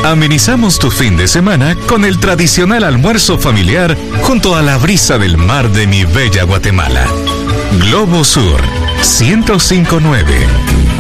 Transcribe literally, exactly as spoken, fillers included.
Amenizamos tu fin de semana con el tradicional almuerzo familiar junto a la brisa del mar de mi bella Guatemala. Globo Sur ciento cinco punto nueve.